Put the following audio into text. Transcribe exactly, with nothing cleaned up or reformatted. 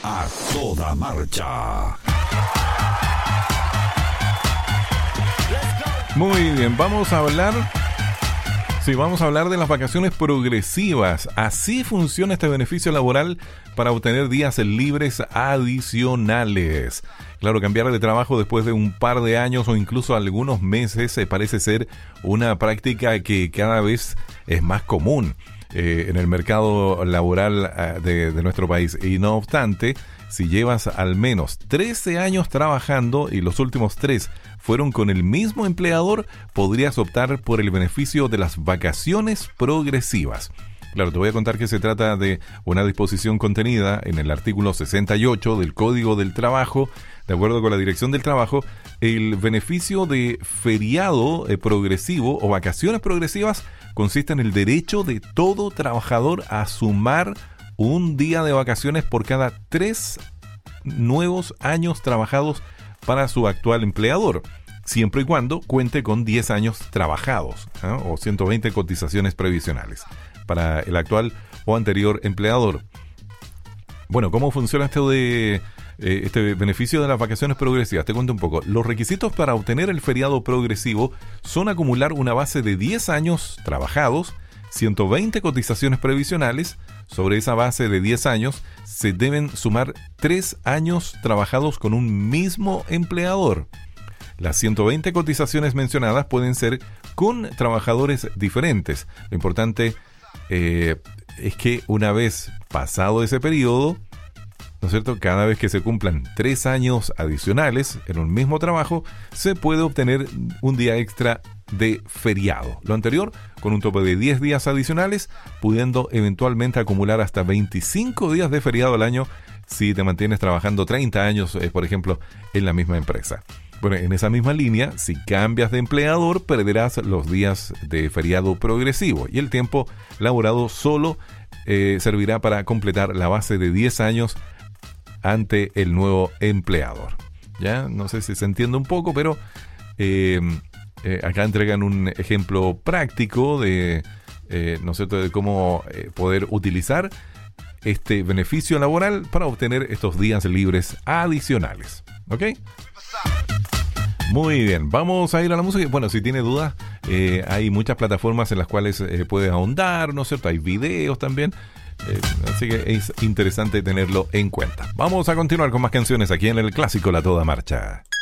A toda marcha. Muy bien, vamos a hablar... Sí, vamos a hablar de las vacaciones progresivas. Así funciona este beneficio laboral para obtener días libres adicionales. Claro, cambiar de trabajo después de un par de años o incluso algunos meses eh, parece ser una práctica que cada vez es más común eh, en el mercado laboral eh, de, de nuestro país. Y no obstante, si llevas al menos trece años trabajando y los últimos tres fueron con el mismo empleador, podrías optar por el beneficio de las vacaciones progresivas. Claro, te voy a contar que se trata de una disposición contenida en el artículo sesenta y ocho del Código del Trabajo. De acuerdo con la Dirección del Trabajo, el beneficio de feriado eh, progresivo o vacaciones progresivas consiste en el derecho de todo trabajador a sumar un día de vacaciones por cada tres nuevos años trabajados para su actual empleador, siempre y cuando cuente con diez años trabajados, ¿eh? o ciento veinte cotizaciones previsionales para el actual o anterior empleador. Bueno, ¿cómo funciona esto de eh, este beneficio de las vacaciones progresivas? Te cuento un poco. Los requisitos para obtener el feriado progresivo son acumular una base de diez años trabajados, ciento veinte cotizaciones previsionales. Sobre esa base de diez años se deben sumar tres años trabajados con un mismo empleador. Las ciento veinte cotizaciones mencionadas pueden ser con trabajadores diferentes. Lo importante eh, es que una vez pasado ese periodo, ¿no es cierto?, cada vez que se cumplan tres años adicionales en un mismo trabajo, se puede obtener un día extra de feriado. Lo anterior con un tope de diez días adicionales, pudiendo eventualmente acumular hasta veinticinco días de feriado al año si te mantienes trabajando treinta años, eh, por ejemplo, en la misma empresa. Bueno, en esa misma línea, si cambias de empleador, perderás los días de feriado progresivo y el tiempo laborado solo eh, servirá para completar la base de diez años ante el nuevo empleador. Ya, no sé si se entiende un poco, pero eh, eh, acá entregan un ejemplo práctico de, eh, ¿no es cierto?, de cómo eh, poder utilizar este beneficio laboral para obtener estos días libres adicionales. ¿Ok? Muy bien, vamos a ir a la música. Bueno, si tiene dudas, eh, hay muchas plataformas en las cuales eh, puedes ahondar, ¿no es cierto? Hay videos también. Eh, así que es interesante tenerlo en cuenta. Vamos a continuar con más canciones aquí en el Clásico La Toda Marcha.